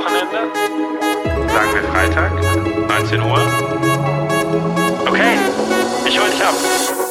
Wochenende? Sagen wir Freitag? 19 Uhr? Okay, ich hol dich ab.